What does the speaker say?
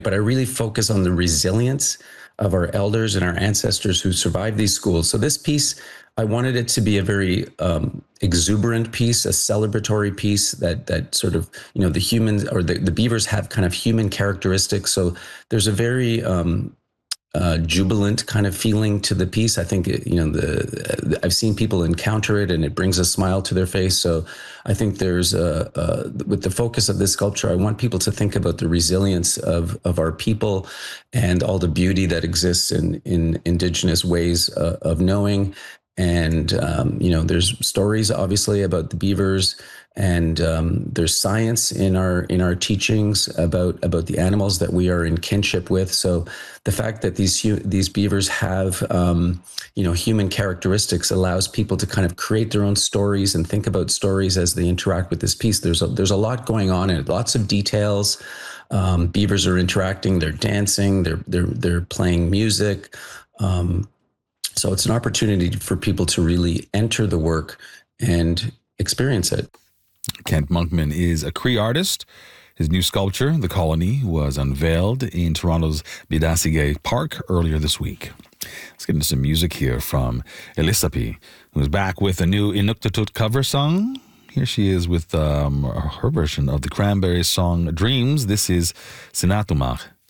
but I really focus on the resilience of our elders and our ancestors who survived these schools. So this piece, I wanted it to be a very exuberant piece, a celebratory piece that sort of, the humans or the beavers have kind of human characteristics. So there's a very jubilant kind of feeling to the piece. I think I've seen people encounter it and it brings a smile to their face. So I think there's with the focus of this sculpture, I want people to think about the resilience of our people and all the beauty that exists in Indigenous ways of knowing. And there's stories obviously about the beavers, and there's science in our teachings about the animals that we are in kinship with. So the fact that these beavers have human characteristics allows people to kind of create their own stories and think about stories as they interact with this piece. There's a lot going on in it, lots of details. Beavers are interacting, they're dancing, they're playing music. So it's an opportunity for people to really enter the work and experience it. Kent Monkman is a Cree artist. His new sculpture, The Colony, was unveiled in Toronto's Bidasige Park earlier this week. Let's get into some music here from Elisapi, who's back with a new Inuktitut cover song. Here she is with her version of the Cranberries song Dreams. This is Sinatumach.